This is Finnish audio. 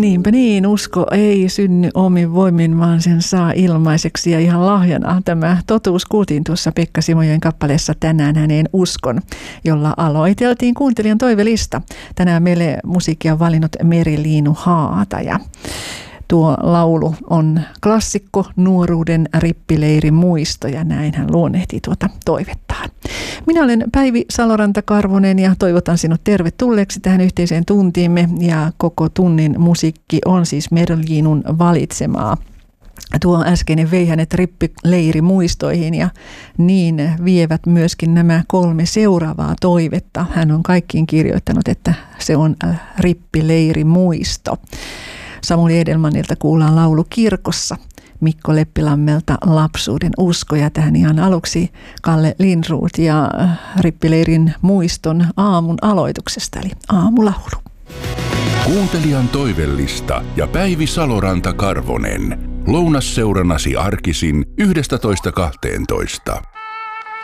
Niinpä niin, usko ei synny omin voimin, vaan sen saa ilmaiseksi ja ihan lahjana. Tämä totuus kuultiin tuossa Pekka Simojoen kappaleessa Tänään häneen uskon, jolla aloiteltiin kuuntelijan toivelista. Tänään meille musiikkia on valinnut Meri-Liinu Haataja. Tuo laulu on klassikko, nuoruuden rippileiri muisto, ja näin hän luonnehtii tuota toivettaan. Minä olen Päivi Saloranta-Karvonen ja toivotan sinut tervetulleeksi tähän yhteiseen tuntiimme, ja koko tunnin musiikki on siis Meri-Liinun valitsemaa. Tuo äskeinen vei hänet rippileiri muistoihin, ja niin vievät myöskin nämä 3 seuraavaa toivetta. Hän on kaikkiin kirjoittanut, että se on rippileiri muisto. Samuli Edelmanilta kuullaan laulu Kirkossa, Mikko Leppilammelta Lapsuuden usko, ja tähän ihan aluksi Kalle Lindroth ja rippileirin muiston aamun aloituksesta, eli aamulaulu. Kuuntelijan toivellista ja Päivi Saloranta-Karvonen. Lounasseurannasi arkisin 11.12.